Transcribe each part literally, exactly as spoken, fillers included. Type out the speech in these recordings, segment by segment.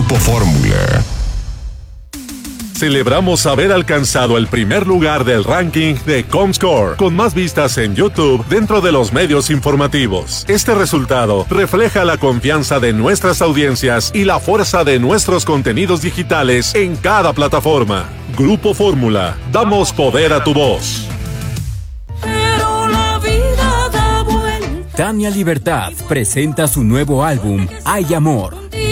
Grupo Fórmula. Celebramos haber alcanzado el primer lugar del ranking de Comscore, con más vistas en YouTube dentro de los medios informativos. Este resultado refleja la confianza de nuestras audiencias y la fuerza de nuestros contenidos digitales en cada plataforma. Grupo Fórmula, damos poder a tu voz. Tania Libertad presenta su nuevo álbum, Hay Amor.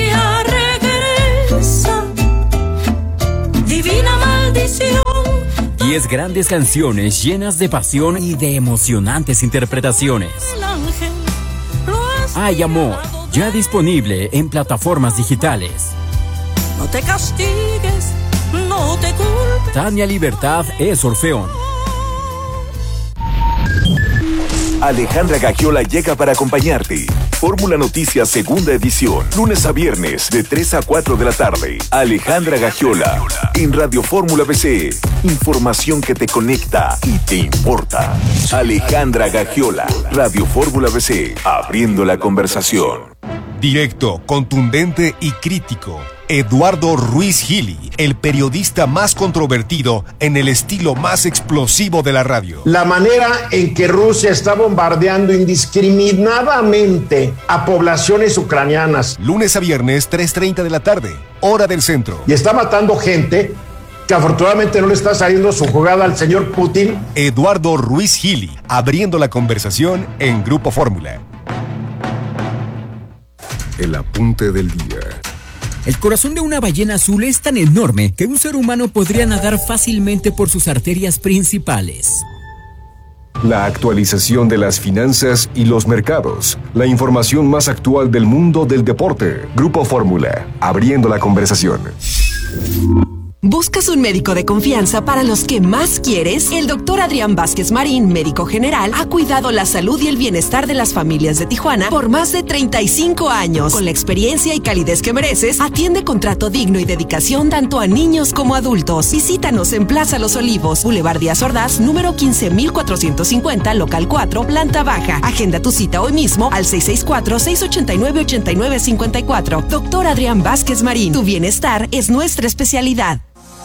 Divina maldición. Diez grandes canciones llenas de pasión y de emocionantes interpretaciones. Hay Amor, ya disponible en plataformas digitales. No te castigues, no te culpes. Tania Libertad es Orfeón. Alejandra Gagiola llega para acompañarte. Fórmula Noticias Segunda Edición, lunes a viernes de tres a cuatro de la tarde. Alejandra Gagiola en Radio Fórmula B C. Información que te conecta y te importa. Alejandra Gagiola, Radio Fórmula B C, abriendo la conversación. Directo, contundente y crítico. Eduardo Ruiz Gili, el periodista más controvertido en el estilo más explosivo de la radio. La manera en que Rusia está bombardeando indiscriminadamente a poblaciones ucranianas. Lunes a viernes, tres treinta de la tarde, hora del centro. Y está matando gente que afortunadamente no le está saliendo su jugada al señor Putin. Eduardo Ruiz Gili, abriendo la conversación en Grupo Fórmula. El apunte del día. El corazón de una ballena azul es tan enorme que un ser humano podría nadar fácilmente por sus arterias principales. La actualización de las finanzas y los mercados. La información más actual del mundo del deporte. Grupo Fórmula, abriendo la conversación. ¿Buscas un médico de confianza para los que más quieres? El doctor Adrián Vázquez Marín, médico general, ha cuidado la salud y el bienestar de las familias de Tijuana por más de treinta y cinco años. Con la experiencia y calidez que mereces, atiende con trato digno y dedicación tanto a niños como adultos. Visítanos en Plaza Los Olivos, Boulevard Díaz Ordaz, número quince mil cuatrocientos cincuenta, local cuatro, planta baja. Agenda tu cita hoy mismo al seis seis cuatro, seis ocho nueve, ocho nueve cinco cuatro. Doctor Adrián Vázquez Marín, tu bienestar es nuestra especialidad.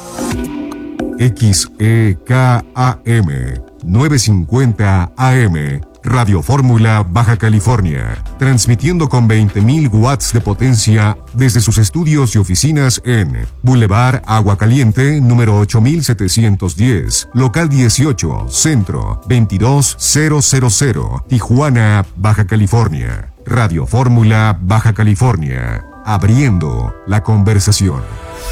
X E K A M novecientos cincuenta A M, Radio Fórmula Baja California, transmitiendo con veinte mil watts de potencia desde sus estudios y oficinas en Boulevard Agua Caliente, número ocho mil setecientos diez, local dieciocho, Centro, veintidós mil, Tijuana, Baja California. Radio Fórmula Baja California, abriendo la conversación.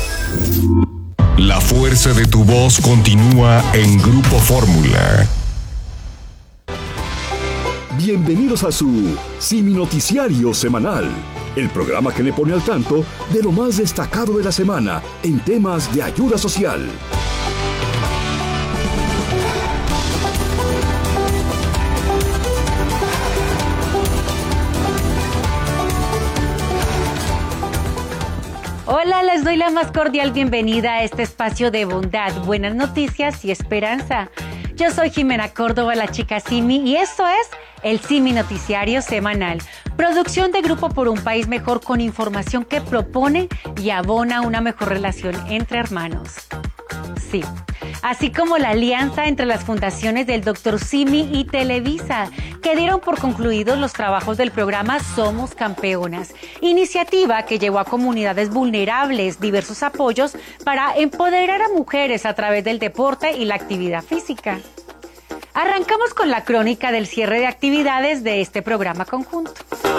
La fuerza de tu voz continúa en Grupo Fórmula. Bienvenidos a su Simi Noticiario Semanal, el programa que le pone al tanto de lo más destacado de la semana en temas de ayuda social. Hola, les doy la más cordial bienvenida a este espacio de bondad, buenas noticias y esperanza. Yo soy Jimena Córdoba, la chica Simi, y esto es el Simi Noticiario Semanal, producción de Grupo por un País Mejor con información que propone y abona una mejor relación entre hermanos. Sí, así como la alianza entre las fundaciones del doctor Simi y Televisa, que dieron por concluidos los trabajos del programa Somos Campeonas, iniciativa que llevó a comunidades vulnerables diversos apoyos para empoderar a mujeres a través del deporte y la actividad física. Arrancamos con la crónica del cierre de actividades de este programa conjunto.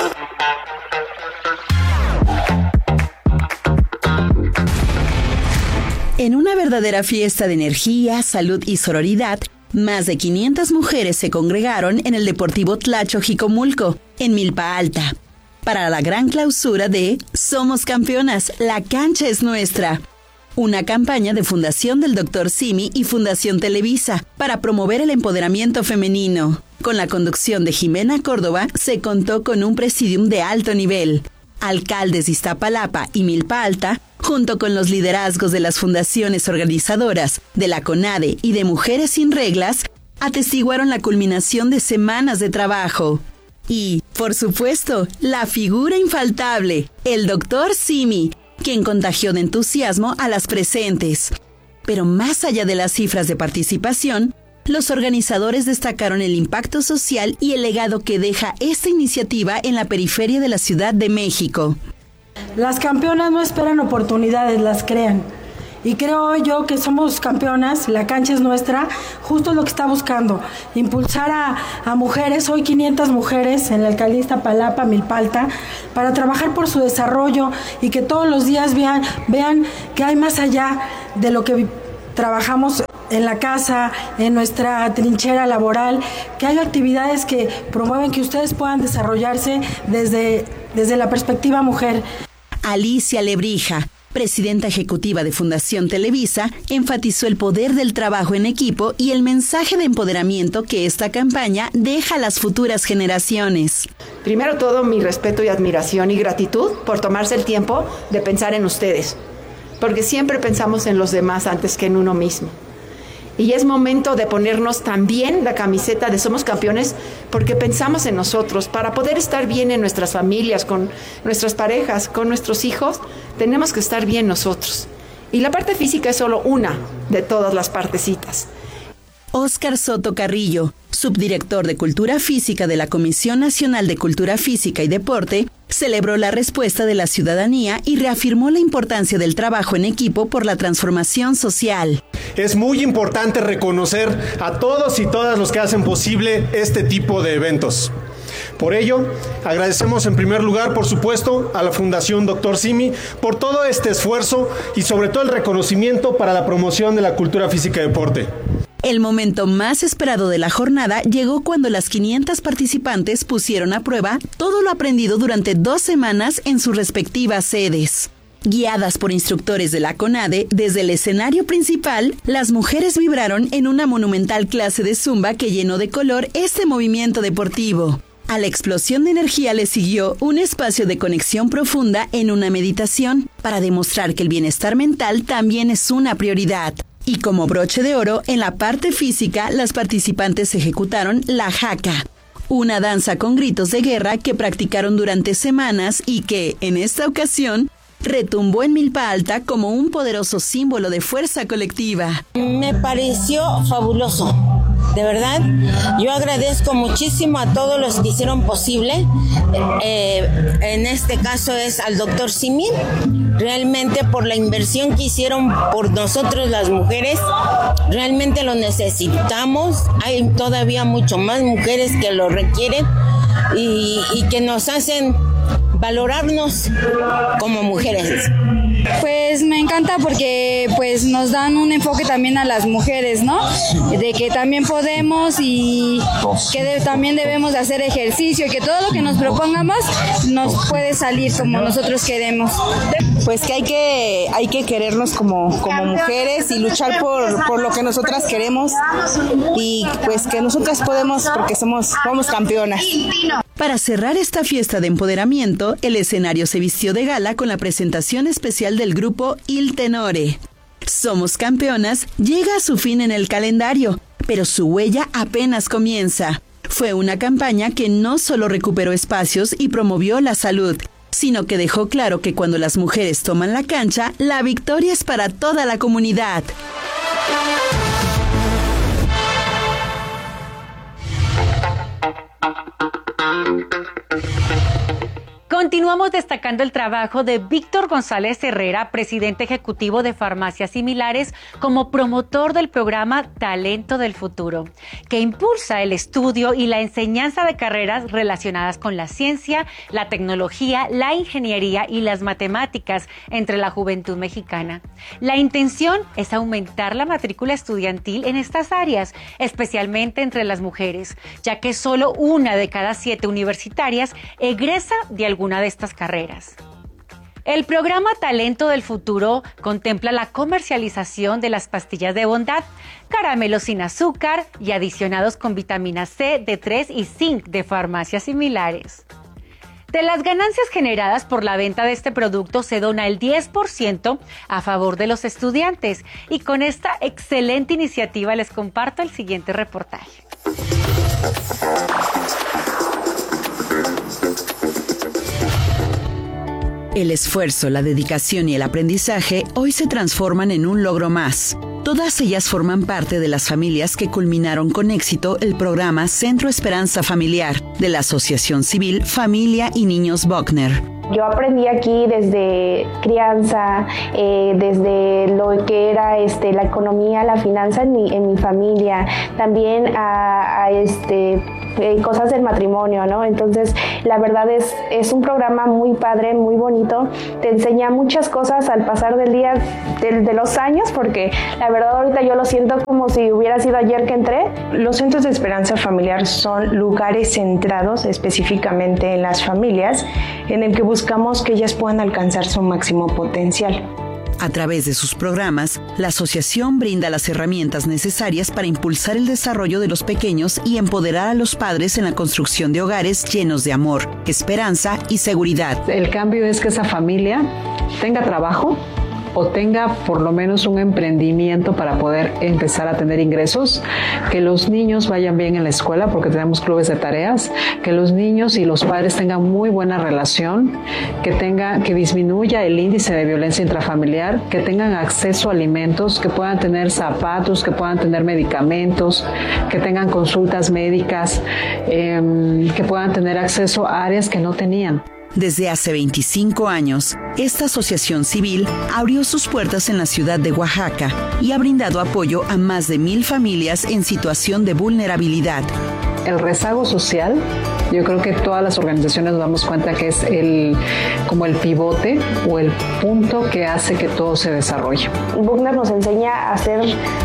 En una verdadera fiesta de energía, salud y sororidad, más de quinientas mujeres se congregaron en el Deportivo Tlacho Jicomulco, en Milpa Alta, para la gran clausura de Somos Campeonas, la cancha es nuestra. Una campaña de Fundación del doctor Simi y Fundación Televisa para promover el empoderamiento femenino. Con la conducción de Jimena Córdoba, se contó con un presidium de alto nivel. Alcaldes de Iztapalapa y Milpa Alta, junto con los liderazgos de las fundaciones organizadoras de la CONADE y de Mujeres Sin Reglas, atestiguaron la culminación de semanas de trabajo. Y, por supuesto, la figura infaltable, el doctor Simi, quien contagió de entusiasmo a las presentes. Pero más allá de las cifras de participación, los organizadores destacaron el impacto social y el legado que deja esta iniciativa en la periferia de la Ciudad de México. Las campeonas no esperan oportunidades, las crean. Y creo yo que somos campeonas, la cancha es nuestra, justo lo que está buscando, impulsar a, a mujeres, hoy quinientas mujeres en la alcaldía Iztapalapa, Milpa Alta, para trabajar por su desarrollo y que todos los días vean, vean que hay más allá de lo que trabajamos en la casa, en nuestra trinchera laboral, que hay actividades que promueven que ustedes puedan desarrollarse desde, desde la perspectiva mujer. Alicia Lebrija, presidenta ejecutiva de Fundación Televisa, enfatizó el poder del trabajo en equipo y el mensaje de empoderamiento que esta campaña deja a las futuras generaciones. Primero todo, mi respeto y admiración y gratitud por tomarse el tiempo de pensar en ustedes, porque siempre pensamos en los demás antes que en uno mismo. Y es momento de ponernos también la camiseta de Somos Campeones porque pensamos en nosotros. Para poder estar bien en nuestras familias, con nuestras parejas, con nuestros hijos, tenemos que estar bien nosotros. Y la parte física es solo una de todas las partecitas. Óscar Soto Carrillo, subdirector de Cultura Física de la Comisión Nacional de Cultura Física y Deporte, celebró la respuesta de la ciudadanía y reafirmó la importancia del trabajo en equipo por la transformación social. Es muy importante reconocer a todos y todas los que hacen posible este tipo de eventos. Por ello, agradecemos en primer lugar, por supuesto, a la Fundación Doctor Simi por todo este esfuerzo y sobre todo el reconocimiento para la promoción de la cultura física y deporte. El momento más esperado de la jornada llegó cuando las quinientas participantes pusieron a prueba todo lo aprendido durante dos semanas en sus respectivas sedes. Guiadas por instructores de la CONADE, desde el escenario principal, las mujeres vibraron en una monumental clase de zumba que llenó de color este movimiento deportivo. A la explosión de energía le siguió un espacio de conexión profunda en una meditación para demostrar que el bienestar mental también es una prioridad. Y como broche de oro, en la parte física, las participantes ejecutaron la jaca, una danza con gritos de guerra que practicaron durante semanas y que, en esta ocasión, retumbó en Milpa Alta como un poderoso símbolo de fuerza colectiva. Me pareció fabuloso. De verdad, yo agradezco muchísimo a todos los que hicieron posible. Eh, en este caso es al doctor Simi, realmente por la inversión que hicieron por nosotros las mujeres, realmente lo necesitamos. Hay todavía mucho más mujeres que lo requieren y, y que nos hacen valorarnos como mujeres. Pues me encanta porque pues nos dan un enfoque también a las mujeres, ¿no? De que también podemos y que de, también debemos de hacer ejercicio y que todo lo que nos propongamos nos puede salir como nosotros queremos. Pues que hay que hay que querernos como, como mujeres y luchar por, por lo que nosotras queremos y pues que nosotras podemos porque somos, somos campeonas. Para cerrar esta fiesta de empoderamiento, el escenario se vistió de gala con la presentación especial del grupo Il Tenore. Somos Campeonas llega a su fin en el calendario, pero su huella apenas comienza. Fue una campaña que no solo recuperó espacios y promovió la salud, sino que dejó claro que cuando las mujeres toman la cancha, la victoria es para toda la comunidad. Continuamos destacando el trabajo de Víctor González Herrera, presidente ejecutivo de Farmacias Similares, como promotor del programa Talento del Futuro, que impulsa el estudio y la enseñanza de carreras relacionadas con la ciencia, la tecnología, la ingeniería y las matemáticas entre la juventud mexicana. La intención es aumentar la matrícula estudiantil en estas áreas, especialmente entre las mujeres, ya que solo una de cada siete universitarias egresa de alguna de estas carreras. El programa Talento del Futuro contempla la comercialización de las pastillas de bondad, caramelos sin azúcar y adicionados con vitamina C, D tres y zinc de Farmacias Similares. De las ganancias generadas por la venta de este producto se dona el diez por ciento a favor de los estudiantes y con esta excelente iniciativa les comparto el siguiente reportaje. El esfuerzo, la dedicación y el aprendizaje hoy se transforman en un logro más. Todas ellas forman parte de las familias que culminaron con éxito el programa Centro Esperanza Familiar de la Asociación Civil Familia y Niños Buckner. Yo aprendí aquí desde crianza, eh, desde lo que era este, la economía, la finanza en mi, en mi familia, también a, a este, eh, cosas del matrimonio, ¿no? Entonces, la verdad es, es un programa muy padre, muy bonito, te enseña muchas cosas al pasar del día, de, de los años, porque la verdad ahorita yo lo siento como si hubiera sido ayer que entré. Los centros de esperanza familiar son lugares centrados específicamente en las familias, en el que buscamos que ellas puedan alcanzar su máximo potencial. A través de sus programas, la asociación brinda las herramientas necesarias para impulsar el desarrollo de los pequeños y empoderar a los padres en la construcción de hogares llenos de amor, esperanza y seguridad. El cambio es que esa familia tenga trabajo o tenga por lo menos un emprendimiento para poder empezar a tener ingresos, que los niños vayan bien en la escuela porque tenemos clubes de tareas, que los niños y los padres tengan muy buena relación, que tenga, que disminuya el índice de violencia intrafamiliar, que tengan acceso a alimentos, que puedan tener zapatos, que puedan tener medicamentos, que tengan consultas médicas, eh, que puedan tener acceso a áreas que no tenían. Desde hace veinticinco años, esta asociación civil abrió sus puertas en la ciudad de Oaxaca y ha brindado apoyo a más de mil familias en situación de vulnerabilidad. El rezago social, yo creo que todas las organizaciones nos damos cuenta que es el, como el pivote o el punto que hace que todo se desarrolle. Buckner nos enseña a hacer,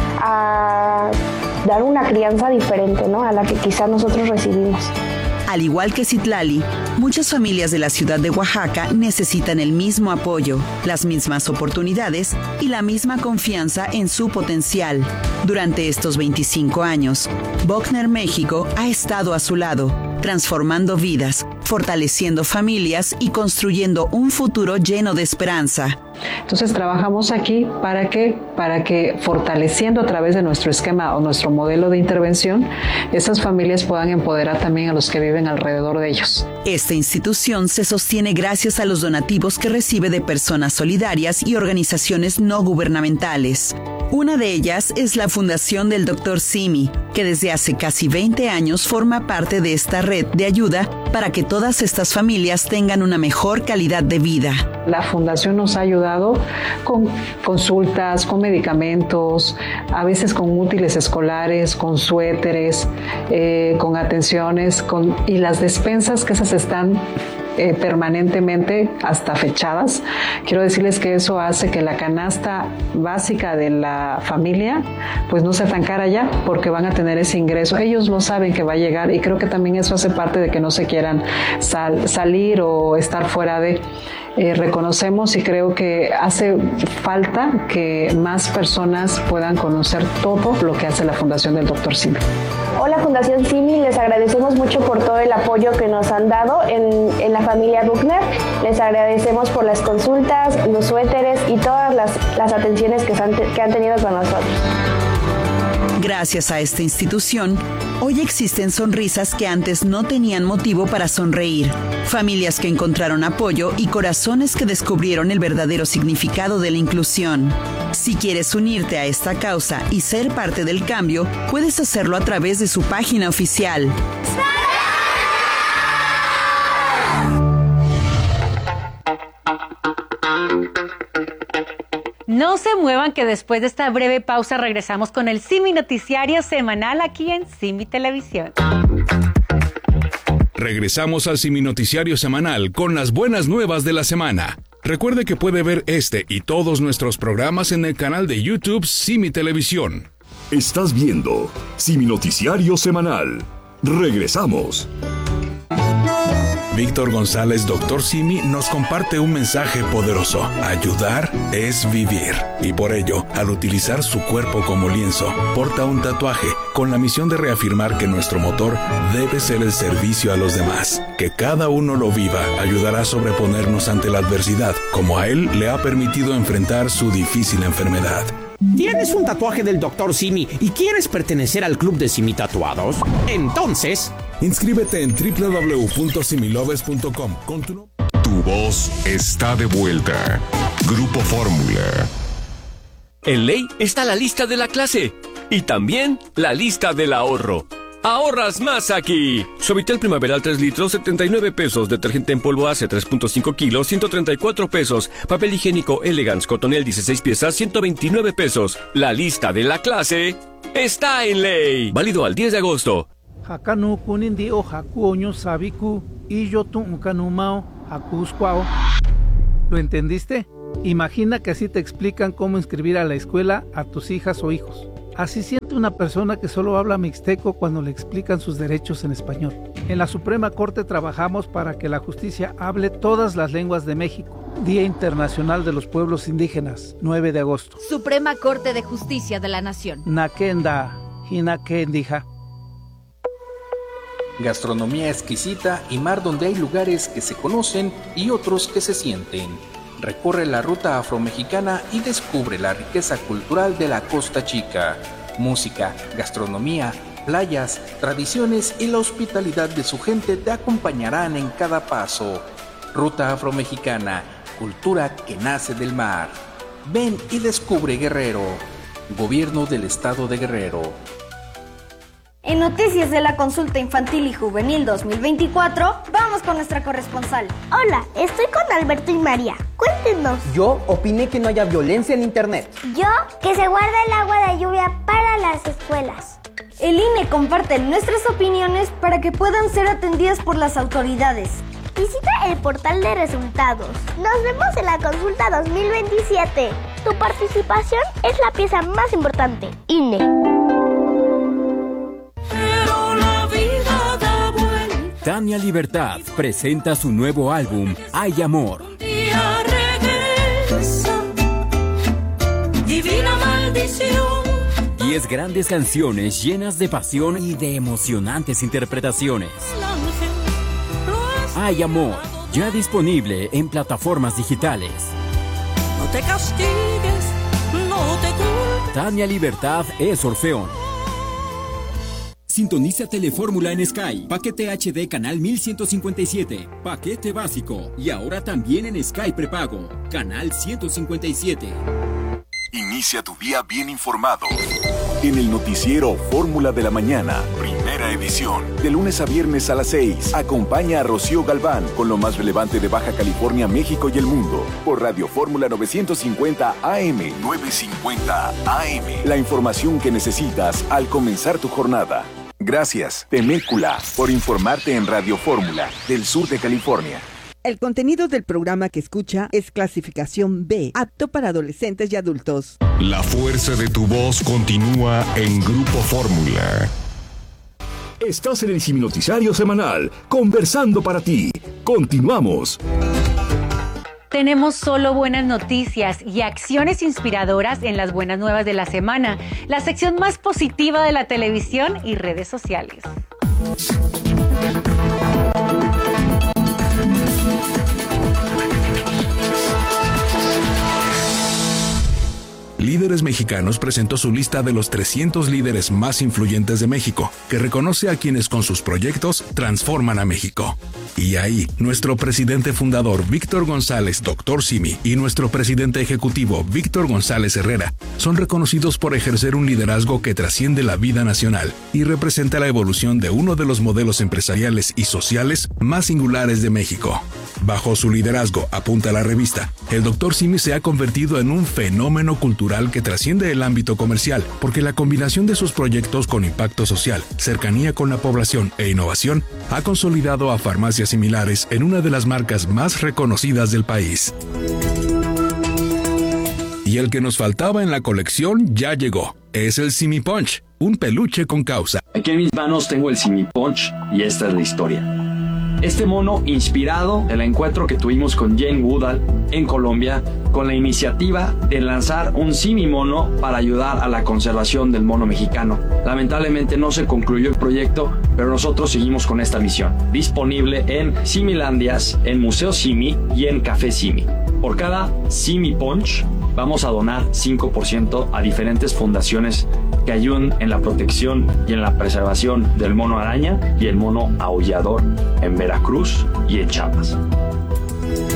a dar una crianza diferente, ¿no?, a la que quizás nosotros recibimos. Al igual que Citlali, muchas familias de la ciudad de Oaxaca necesitan el mismo apoyo, las mismas oportunidades y la misma confianza en su potencial. Durante estos veinticinco años, Buckner México ha estado a su lado, transformando vidas, fortaleciendo familias y construyendo un futuro lleno de esperanza. Entonces trabajamos aquí para que, para que fortaleciendo a través de nuestro esquema o nuestro modelo de intervención, esas familias puedan empoderar también a los que viven alrededor de ellos. Esta institución se sostiene gracias a los donativos que recibe de personas solidarias y organizaciones no gubernamentales. Una de ellas es la Fundación del doctor Simi, que desde hace casi veinte años forma parte de esta red de ayuda para que todas estas familias tengan una mejor calidad de vida. La Fundación nos ha ayudado con consultas, con medicamentos, a veces con útiles escolares, con suéteres, eh, con atenciones con, y las despensas que esas están Eh, permanentemente hasta fechadas. Quiero decirles que eso hace que la canasta básica de la familia pues no sea tan cara ya, porque van a tener ese ingreso. Ellos lo saben que va a llegar y creo que también eso hace parte de que no se quieran sal, salir o estar fuera de... Eh, reconocemos y creo que hace falta que más personas puedan conocer todo lo que hace la Fundación del doctor Simi. Hola Fundación Simi, les agradecemos mucho por todo el apoyo que nos han dado en, en la familia Buckner. Les agradecemos por las consultas, los suéteres y todas las, las atenciones que, han, que han tenido con nosotros. Gracias a esta institución, hoy existen sonrisas que antes no tenían motivo para sonreír, familias que encontraron apoyo y corazones que descubrieron el verdadero significado de la inclusión. Si quieres unirte a esta causa y ser parte del cambio, puedes hacerlo a través de su página oficial. No se muevan, que después de esta breve pausa regresamos con el Simi Noticiario Semanal aquí en Simi Televisión. Regresamos al Simi Noticiario Semanal con las buenas nuevas de la semana. Recuerde que puede ver este y todos nuestros programas en el canal de YouTube Simi Televisión. Estás viendo Simi Noticiario Semanal. Regresamos. Víctor González, doctor Simi, nos comparte un mensaje poderoso. Ayudar es vivir. Y por ello, al utilizar su cuerpo como lienzo, porta un tatuaje con la misión de reafirmar que nuestro motor debe ser el servicio a los demás. Que cada uno lo viva ayudará a sobreponernos ante la adversidad, como a él le ha permitido enfrentar su difícil enfermedad. ¿Tienes un tatuaje del doctor Simi y quieres pertenecer al club de Simi Tatuados? Entonces... inscríbete en doble u doble u doble u punto similoves punto com con tu nombre. Tu Tu voz está de vuelta. Grupo Fórmula. En Ley está la lista de la clase y también la lista del ahorro. ¡Ahorras más aquí! Suavitel Primaveral tres litros, setenta y nueve pesos. Detergente en polvo Ace tres punto cinco kilos, ciento treinta y cuatro pesos. Papel higiénico Elegance Cotonel dieciséis piezas, ciento veintinueve pesos. La lista de la clase está en Ley. Válido al diez de agosto. Hakanu kunindi o hakuoño sabiku y yo tu kanumao hakuskwao. ¿Lo entendiste? Imagina que así te explican cómo inscribir a la escuela a tus hijas o hijos. Así siente una persona que solo habla mixteco cuando le explican sus derechos en español. En la Suprema Corte trabajamos para que la justicia hable todas las lenguas de México. Día Internacional de los Pueblos Indígenas, nueve de agosto. Suprema Corte de Justicia de la Nación. Nakenda, Hinakendija. Gastronomía exquisita y mar donde hay lugares que se conocen y otros que se sienten. Recorre la ruta afromexicana y descubre la riqueza cultural de la Costa Chica. Música, gastronomía, playas, tradiciones y la hospitalidad de su gente te acompañarán en cada paso. Ruta afromexicana, cultura que nace del mar. Ven y descubre Guerrero. Gobierno del Estado de Guerrero. En Noticias de la Consulta Infantil y Juvenil dos mil veinticuatro, vamos con nuestra corresponsal. Hola, estoy con Alberto y María. Cuéntenos. Yo opiné que no haya violencia en internet. Yo, que se guarda el agua de lluvia para las escuelas. El I N E comparte nuestras opiniones para que puedan ser atendidas por las autoridades. Visita el portal de resultados. Nos vemos en la consulta dos mil veintisiete. Tu participación es la pieza más importante. I N E. Tania Libertad presenta su nuevo álbum, Hay Amor. Divina maldición. Diez grandes canciones llenas de pasión y de emocionantes interpretaciones. Hay Amor, ya disponible en plataformas digitales. No te castigues, no te culpes. Tania Libertad es Orfeón. Sintoniza Telefórmula en Sky. Paquete H D canal mil ciento cincuenta y siete. Paquete básico. Y ahora también en Sky prepago. Canal ciento cincuenta y siete. Inicia tu día bien informado. En el noticiero Fórmula de la Mañana, primera edición. De lunes a viernes a las seis. Acompaña a Rocío Galván con lo más relevante de Baja California, México y el mundo. Por Radio Fórmula novecientos cincuenta A M. novecientos cincuenta A M. La información que necesitas al comenzar tu jornada. Gracias, Temécula, por informarte en Radio Fórmula del sur de California. El contenido del programa que escucha es clasificación B, apto para adolescentes y adultos. La fuerza de tu voz continúa en Grupo Fórmula. Estás en el Siminoticiario Semanal, conversando para ti. Continuamos. Tenemos solo buenas noticias y acciones inspiradoras en las buenas nuevas de la semana, la sección más positiva de la televisión y redes sociales. Líderes Mexicanos presentó su lista de los trescientos líderes más influyentes de México, que reconoce a quienes con sus proyectos transforman a México. Y ahí, nuestro presidente fundador Víctor González, doctor Simi, y nuestro presidente ejecutivo Víctor González Herrera son reconocidos por ejercer un liderazgo que trasciende la vida nacional y representa la evolución de uno de los modelos empresariales y sociales más singulares de México. Bajo su liderazgo, apunta la revista, el doctor Simi se ha convertido en un fenómeno cultural que trasciende el ámbito comercial, porque la combinación de sus proyectos con impacto social, cercanía con la población e innovación ha consolidado a farmacias similares en una de las marcas más reconocidas del país. Y el que nos faltaba en la colección ya llegó. Es el Simi Punch, un peluche con causa. Aquí en mis manos tengo el Simi Punch y esta es la historia. Este mono inspirado del encuentro que tuvimos con Jane Goodall en Colombia con la iniciativa de lanzar un Simi mono para ayudar a la conservación del mono mexicano. Lamentablemente no se concluyó el proyecto, pero nosotros seguimos con esta misión. Disponible en Similandias, en Museo Simi y en Café Simi. Por cada Simi Punch vamos a donar cinco por ciento a diferentes fundaciones que ayuden en la protección y en la preservación del mono araña y el mono aullador en Veracruz y en Chiapas.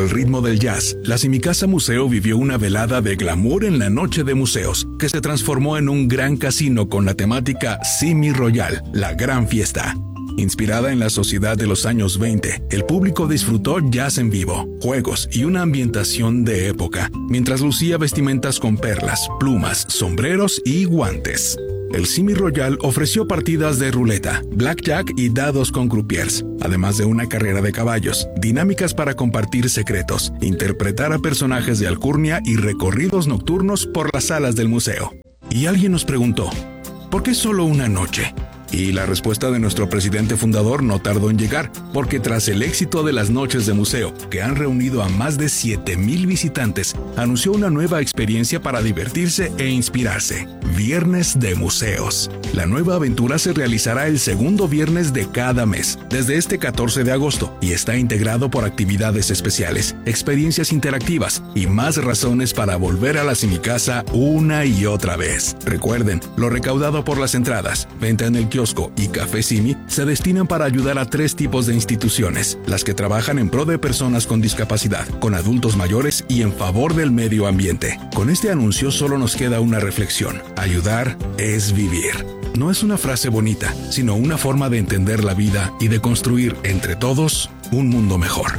Al ritmo del jazz, la Simicasa Museo vivió una velada de glamour en la noche de museos, que se transformó en un gran casino con la temática Simi Royal, la gran fiesta. Inspirada en la sociedad de los años veinte, el público disfrutó jazz en vivo, juegos y una ambientación de época, mientras lucía vestimentas con perlas, plumas, sombreros y guantes. El Simi Royal ofreció partidas de ruleta, blackjack y dados con croupiers, además de una carrera de caballos, dinámicas para compartir secretos, interpretar a personajes de alcurnia y recorridos nocturnos por las salas del museo. Y alguien nos preguntó, ¿por qué solo una noche? Y la respuesta de nuestro presidente fundador no tardó en llegar, porque tras el éxito de las noches de museo, que han reunido a más de siete mil visitantes, anunció una nueva experiencia para divertirse e inspirarse. Viernes de Museos. La nueva aventura se realizará el segundo viernes de cada mes, desde este catorce de agosto, y está integrado por actividades especiales, experiencias interactivas y más razones para volver a la Simicasa una y otra vez. Recuerden, lo recaudado por las entradas, venta en el kiosco y Café Simi se destinan para ayudar a tres tipos de instituciones: las que trabajan en pro de personas con discapacidad, con adultos mayores y en favor del medio ambiente. Con este anuncio solo nos queda una reflexión: ayudar es vivir. No es una frase bonita, sino una forma de entender la vida y de construir entre todos un mundo mejor.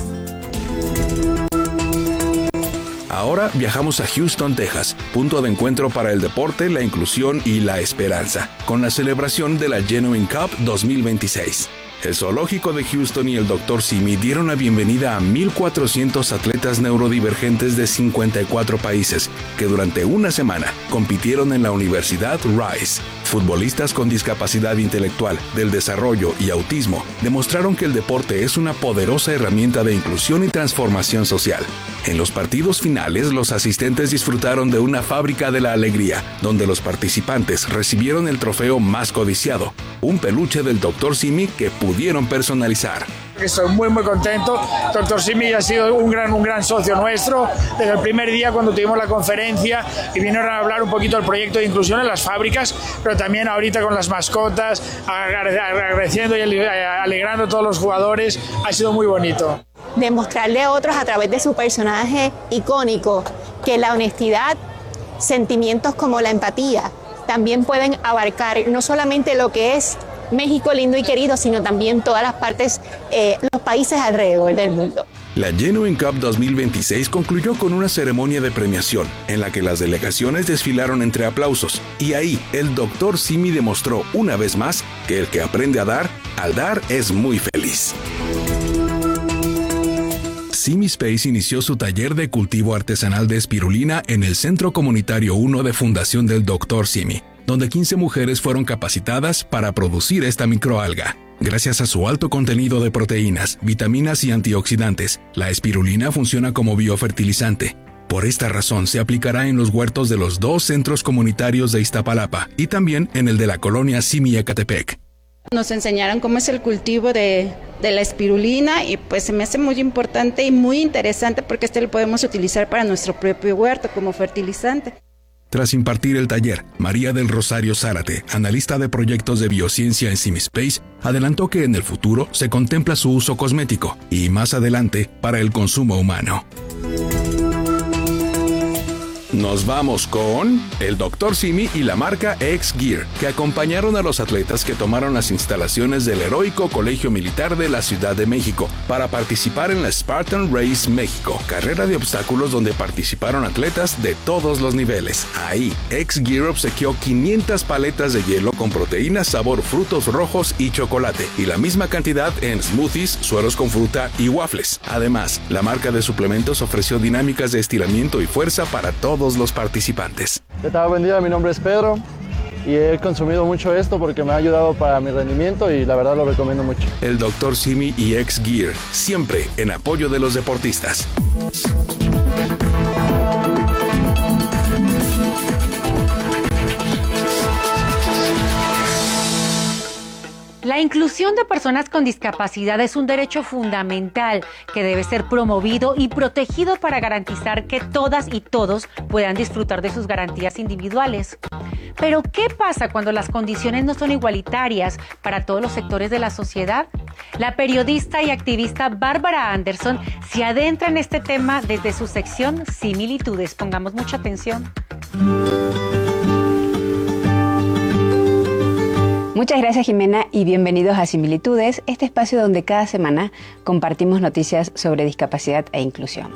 Ahora viajamos a Houston, Texas, punto de encuentro para el deporte, la inclusión y la esperanza, con la celebración de la Genuine Cup dos mil veintiséis. El zoológico de Houston y el doctor Simi dieron la bienvenida a mil cuatrocientos atletas neurodivergentes de cincuenta y cuatro países, que durante una semana compitieron en la Universidad Rice. Futbolistas con discapacidad intelectual, del desarrollo y autismo demostraron que el deporte es una poderosa herramienta de inclusión y transformación social. En los partidos finales, los asistentes disfrutaron de una fábrica de la alegría, donde los participantes recibieron el trofeo más codiciado, un peluche del doctor Simi que pudieron personalizar. Estoy muy muy contento. doctor Simi ha sido un gran, un gran socio nuestro desde el primer día cuando tuvimos la conferencia y vinieron a hablar un poquito del proyecto de inclusión en las fábricas, pero también ahorita con las mascotas, agradeciendo y alegrando a todos los jugadores. Ha sido muy bonito. Demostrarle a otros a través de su personaje icónico que la honestidad, sentimientos como la empatía, también pueden abarcar no solamente lo que es México lindo y querido, sino también todas las partes, eh, los países alrededor del mundo. La Genuine Cup dos mil veintiséis concluyó con una ceremonia de premiación en la que las delegaciones desfilaron entre aplausos, y ahí el doctor Simi demostró una vez más que el que aprende a dar, al dar es muy feliz. Simi Space inició su taller de cultivo artesanal de espirulina en el Centro Comunitario uno de Fundación del doctor Simi, donde quince mujeres fueron capacitadas para producir esta microalga. Gracias a su alto contenido de proteínas, vitaminas y antioxidantes, la espirulina funciona como biofertilizante. Por esta razón se aplicará en los huertos de los dos centros comunitarios de Iztapalapa y también en el de la colonia Simi Ecatepec. Nos enseñaron cómo es el cultivo de, de la espirulina y pues se me hace muy importante y muy interesante porque este lo podemos utilizar para nuestro propio huerto como fertilizante. Tras impartir el taller, María del Rosario Zárate, analista de proyectos de biociencia en Simi Space, adelantó que en el futuro se contempla su uso cosmético y más adelante para el consumo humano. Nos vamos con el doctor Simi y la marca X-Gear, que acompañaron a los atletas que tomaron las instalaciones del heroico Colegio Militar de la Ciudad de México para participar en la Spartan Race México, carrera de obstáculos donde participaron atletas de todos los niveles. Ahí, X-Gear obsequió quinientas paletas de hielo con proteínas sabor frutos rojos y chocolate, y la misma cantidad en smoothies, sueros con fruta y waffles. Además, la marca de suplementos ofreció dinámicas de estiramiento y fuerza para todos los participantes. ¿Qué tal? Buen día, mi nombre es Pedro y he consumido mucho esto porque me ha ayudado para mi rendimiento y la verdad lo recomiendo mucho. El doctor Simi y X-Gear, siempre en apoyo de los deportistas. La inclusión inclusión de personas con discapacidad es un derecho fundamental que debe ser promovido y protegido para garantizar que todas y todos puedan disfrutar de sus garantías individuales. Pero, ¿qué pasa cuando las condiciones no son igualitarias para todos los sectores de la sociedad? La periodista y activista Bárbara Anderson se adentra en este tema desde su sección Similitudes. Pongamos mucha atención. Muchas gracias, Jimena, y bienvenidos a Similitudes, este espacio donde cada semana compartimos noticias sobre discapacidad e inclusión.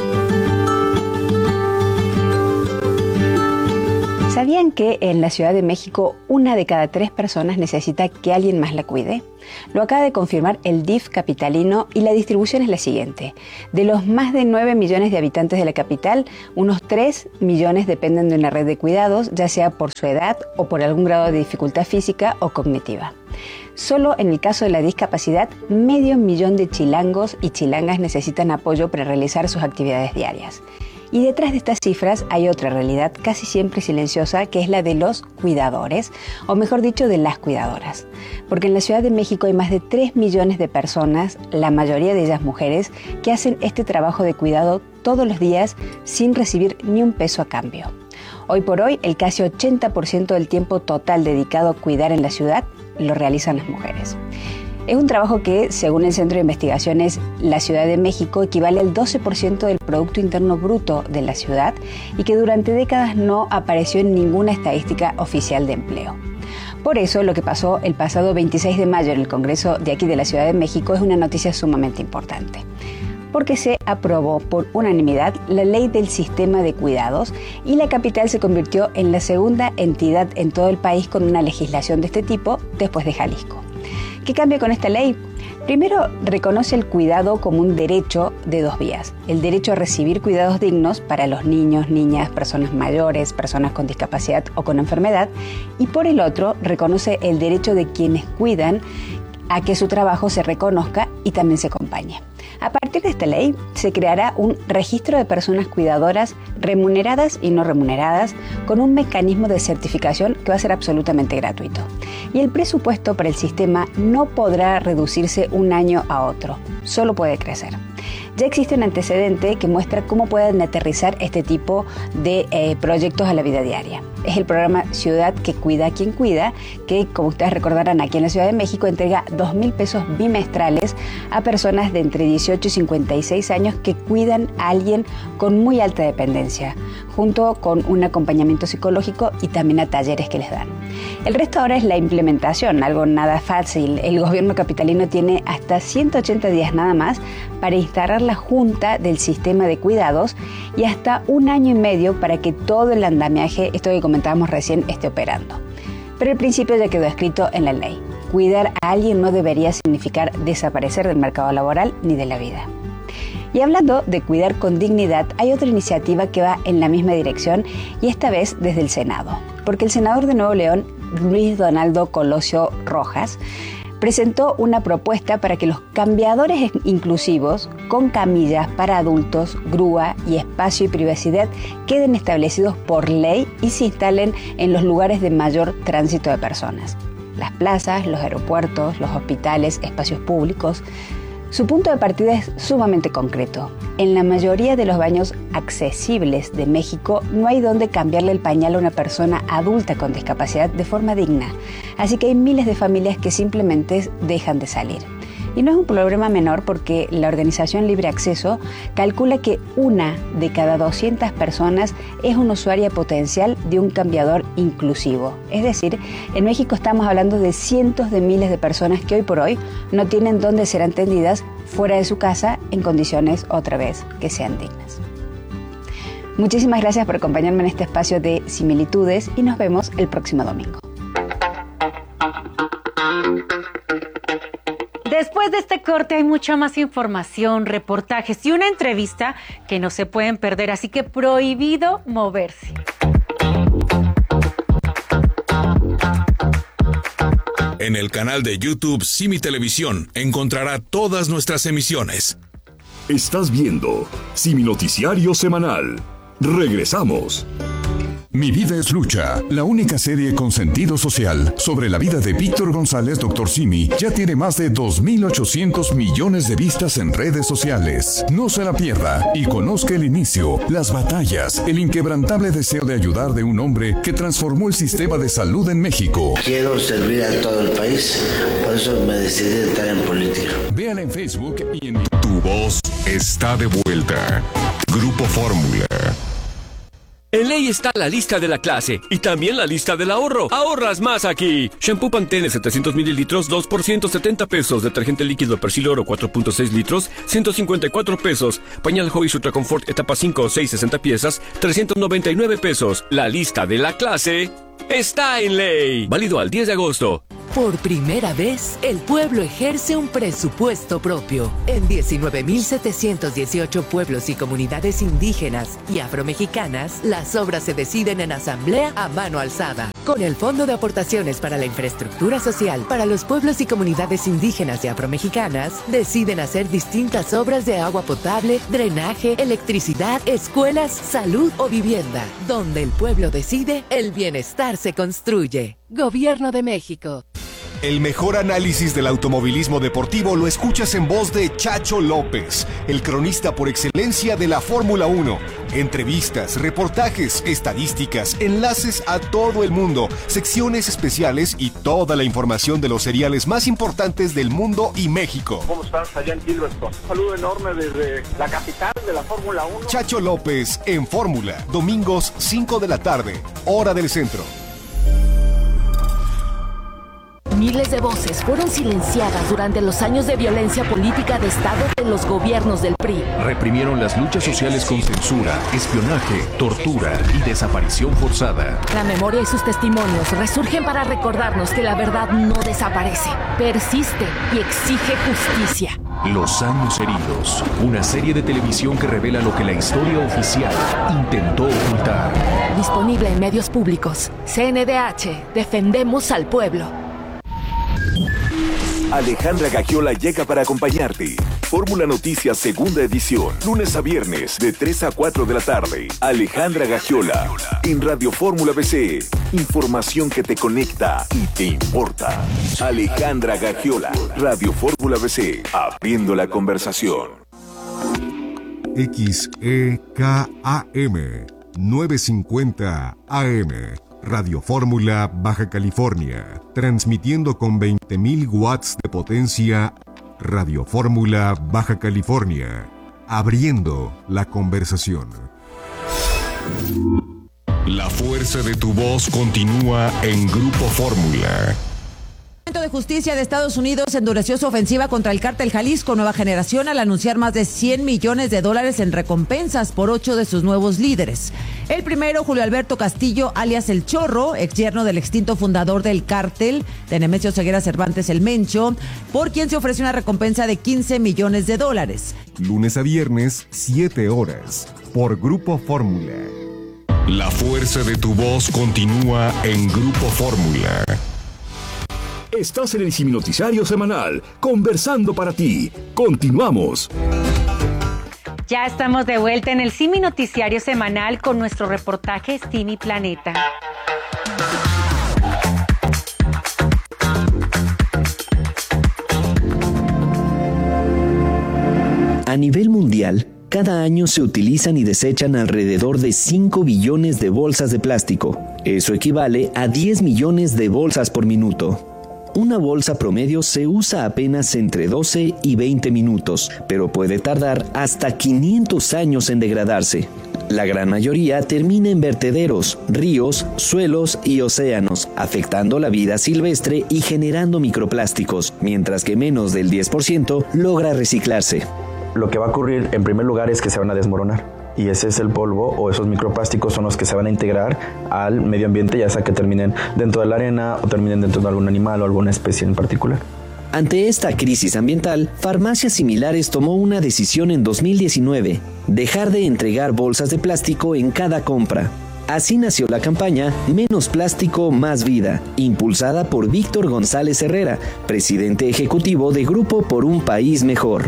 ¿Sabían que en la Ciudad de México una de cada tres personas necesita que alguien más la cuide? Lo acaba de confirmar el D I F capitalino y la distribución es la siguiente. De los más de nueve millones de habitantes de la capital, unos tres millones dependen de una red de cuidados, ya sea por su edad o por algún grado de dificultad física o cognitiva. Solo en el caso de la discapacidad, medio millón de chilangos y chilangas necesitan apoyo para realizar sus actividades diarias. Y detrás de estas cifras hay otra realidad casi siempre silenciosa, que es la de los cuidadores, o mejor dicho, de las cuidadoras. Porque en la Ciudad de México hay más de tres millones de personas, la mayoría de ellas mujeres, que hacen este trabajo de cuidado todos los días sin recibir ni un peso a cambio. Hoy por hoy, el casi ochenta por ciento del tiempo total dedicado a cuidar en la ciudad lo realizan las mujeres. Es un trabajo que, según el Centro de Investigaciones La Ciudad de México, equivale al doce por ciento del Producto Interno Bruto de la ciudad y que durante décadas no apareció en ninguna estadística oficial de empleo. Por eso, lo que pasó el pasado veintiséis de mayo en el Congreso de aquí de la Ciudad de México es una noticia sumamente importante, porque se aprobó por unanimidad la Ley del Sistema de Cuidados y la capital se convirtió en la segunda entidad en todo el país con una legislación de este tipo después de Jalisco. ¿Qué cambia con esta ley? Primero, reconoce el cuidado como un derecho de dos vías. El derecho a recibir cuidados dignos para los niños, niñas, personas mayores, personas con discapacidad o con enfermedad. Y por el otro, reconoce el derecho de quienes cuidan a que su trabajo se reconozca y también se acompañe. A partir de esta ley, se creará un registro de personas cuidadoras remuneradas y no remuneradas con un mecanismo de certificación que va a ser absolutamente gratuito. Y el presupuesto para el sistema no podrá reducirse un año a otro, solo puede crecer. Ya existe un antecedente que muestra cómo pueden aterrizar este tipo de eh, proyectos a la vida diaria. Es el programa Ciudad que Cuida a Quien Cuida, que, como ustedes recordarán, aquí en la Ciudad de México entrega dos mil pesos bimestrales a personas de entre dieciocho y cincuenta y seis años que cuidan a alguien con muy alta dependencia, junto con un acompañamiento psicológico y también a talleres que les dan. El resto ahora es la implementación, algo nada fácil. El gobierno capitalino tiene hasta ciento ochenta días nada más para instalar la Junta del Sistema de Cuidados y hasta un año y medio para que todo el andamiaje, esto que comentábamos recién, esté operando. Pero el principio ya quedó escrito en la ley. Cuidar a alguien no debería significar desaparecer del mercado laboral ni de la vida. Y hablando de cuidar con dignidad, hay otra iniciativa que va en la misma dirección y esta vez desde el Senado. Porque el senador de Nuevo León, Luis Donaldo Colosio Rojas, presentó una propuesta para que los cambiadores inclusivos con camillas para adultos, grúa y espacio y privacidad queden establecidos por ley y se instalen en los lugares de mayor tránsito de personas. Las plazas, los aeropuertos, los hospitales, espacios públicos. Su punto de partida es sumamente concreto. En la mayoría de los baños accesibles de México no hay donde cambiarle el pañal a una persona adulta con discapacidad de forma digna. Así que hay miles de familias que simplemente dejan de salir. Y no es un problema menor porque la organización Libre Acceso calcula que una de cada doscientas personas es una usuaria potencial de un cambiador inclusivo. Es decir, en México estamos hablando de cientos de miles de personas que hoy por hoy no tienen dónde ser atendidas fuera de su casa en condiciones otra vez que sean dignas. Muchísimas gracias por acompañarme en este espacio de Similitudes y nos vemos el próximo domingo. Después de este corte hay mucha más información, reportajes y una entrevista que no se pueden perder, así que prohibido moverse. En el canal de YouTube Simi Televisión encontrará todas nuestras emisiones. Estás viendo Simi Noticiario Semanal. Regresamos. Mi vida es lucha, la única serie con sentido social sobre la vida de Víctor González, doctor Simi, ya tiene más de dos mil ochocientos millones de vistas en redes sociales. No se la pierda y conozca el inicio, las batallas, el inquebrantable deseo de ayudar de un hombre que transformó el sistema de salud en México. Quiero servir a todo el país, por eso me decidí a entrar en política. Véala en Facebook y en... Tu voz está de vuelta. Grupo Fórmula. En ley está la lista de la clase y también la lista del ahorro. Ahorras más aquí. Shampoo Pantene setecientos mililitros, dos por ciento setenta pesos. Detergente líquido Persil Oro cuatro punto seis litros, ciento cincuenta y cuatro pesos. Pañal Hobbies Ultra Confort etapa cinco o seis, sesenta piezas, trescientos noventa y nueve pesos. La lista de la clase está en ley. Válido al diez de agosto. Por primera vez, el pueblo ejerce un presupuesto propio. En diecinueve mil setecientos dieciocho pueblos y comunidades indígenas y afromexicanas, las obras se deciden en asamblea a mano alzada. Con el Fondo de Aportaciones para la Infraestructura Social para los pueblos y comunidades indígenas y afromexicanas, deciden hacer distintas obras de agua potable, drenaje, electricidad, escuelas, salud o vivienda. Donde el pueblo decide, el bienestar se construye. Gobierno de México. El mejor análisis del automovilismo deportivo lo escuchas en voz de Chacho López, el cronista por excelencia de la Fórmula uno. Entrevistas, reportajes, estadísticas, enlaces a todo el mundo, secciones especiales y toda la información de los seriales más importantes del mundo y México. ¿Cómo estás allá en Silverstone? Un saludo enorme desde la capital de la Fórmula uno. Chacho López en Fórmula, domingos cinco de la tarde, hora del centro. Miles de voces fueron silenciadas durante los años de violencia política de Estado de los gobiernos del P R I. Reprimieron las luchas sociales con censura, espionaje, tortura y desaparición forzada. La memoria y sus testimonios resurgen para recordarnos que la verdad no desaparece, persiste y exige justicia. Los años heridos, una serie de televisión que revela lo que la historia oficial intentó ocultar. Disponible en medios públicos. C N D H, defendemos al pueblo. Alejandra Gagiola llega para acompañarte. Fórmula Noticias segunda edición, lunes a viernes de tres a cuatro de la tarde. Alejandra Gagiola en Radio Fórmula B C. Información que te conecta y te importa. Alejandra Gagiola, Radio Fórmula B C, abriendo la conversación. X E K A M novecientos cincuenta A M. Radio Fórmula Baja California, transmitiendo con veinte mil watts de potencia. Radio Fórmula Baja California, abriendo la conversación. La fuerza de tu voz continúa en Grupo Fórmula. El Departamento de Justicia de Estados Unidos endureció su ofensiva contra el cártel Jalisco Nueva Generación al anunciar más de cien millones de dólares en recompensas por ocho de sus nuevos líderes. El primero, Julio Alberto Castillo, alias El Chorro, ex yerno del extinto fundador del cártel, de Nemesio Ceguera Cervantes El Mencho, por quien se ofreció una recompensa de quince millones de dólares. Lunes a viernes, siete horas, por Grupo Fórmula. La fuerza de tu voz continúa en Grupo Fórmula. Estás en el Simi Noticiario Semanal, conversando para ti. Continuamos. Ya estamos de vuelta en el Simi Noticiario Semanal con nuestro reportaje Simi Planeta. A nivel mundial, cada año se utilizan y desechan alrededor de cinco billones de bolsas de plástico. Eso equivale a diez millones de bolsas por minuto. Una bolsa promedio se usa apenas entre doce y veinte minutos, pero puede tardar hasta quinientos años en degradarse. La gran mayoría termina en vertederos, ríos, suelos y océanos, afectando la vida silvestre y generando microplásticos, mientras que menos del diez por ciento logra reciclarse. Lo que va a ocurrir en primer lugar es que se van a desmoronar. Y ese es el polvo o esos microplásticos son los que se van a integrar al medio ambiente, ya sea que terminen dentro de la arena o terminen dentro de algún animal o alguna especie en particular. Ante esta crisis ambiental, Farmacias Similares tomó una decisión en dos mil diecinueve, dejar de entregar bolsas de plástico en cada compra. Así nació la campaña Menos Plástico, Más Vida, impulsada por Víctor González Herrera, presidente ejecutivo de Grupo por un País Mejor.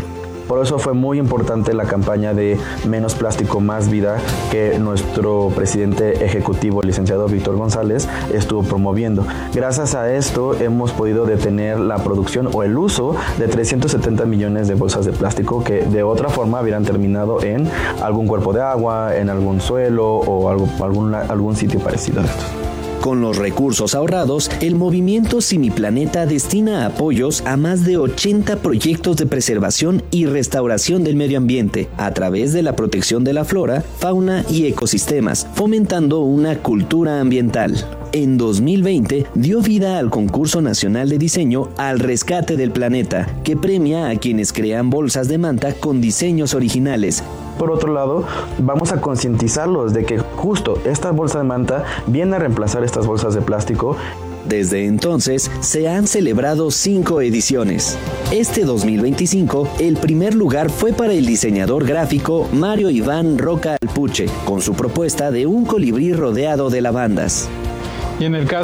Por eso fue muy importante la campaña de Menos Plástico, Más Vida que nuestro presidente ejecutivo, el licenciado Víctor González, estuvo promoviendo. Gracias a esto hemos podido detener la producción o el uso de trescientos setenta millones de bolsas de plástico que de otra forma hubieran terminado en algún cuerpo de agua, en algún suelo o algo, algún, algún sitio parecido a estos. Con los recursos ahorrados, el movimiento Simiplaneta destina apoyos a más de ochenta proyectos de preservación y restauración del medio ambiente a través de la protección de la flora, fauna y ecosistemas, fomentando una cultura ambiental. En dos mil veinte dio vida al Concurso Nacional de Diseño Al Rescate del Planeta, que premia a quienes crean bolsas de manta con diseños originales. Por otro lado, vamos a concientizarlos de que justo esta bolsa de manta viene a reemplazar estas bolsas de plástico. Desde entonces, se han celebrado cinco ediciones. Este dos mil veinticinco, el primer lugar fue para el diseñador gráfico Mario Iván Roca Alpuche, con su propuesta de un colibrí rodeado de lavandas. Y en el caso